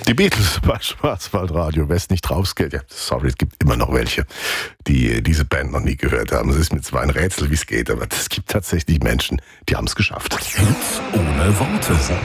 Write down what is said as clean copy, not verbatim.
Die Beatles bei Schwarzwaldradio. Wer es nicht rausgeht, ja, sorry, es gibt immer noch welche, die diese Band noch nie gehört haben. Es ist mir zwar ein Rätsel, wie es geht, aber es gibt tatsächlich Menschen, die haben es geschafft. Hits ohne Worte.